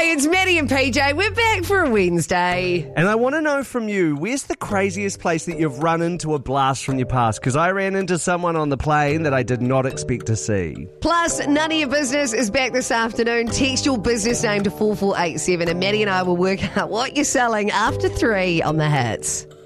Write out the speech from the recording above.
Hey, it's Maddie and PJ. We're back for a Wednesday. And I want to know from you, where's the craziest place that you've run into a blast from your past? Because I ran into someone on the plane that I did not expect to see. Plus, None of Your Business is back this afternoon. Text your business name to 4487 and Maddie and I will work out what you're selling after 3 on the Hits.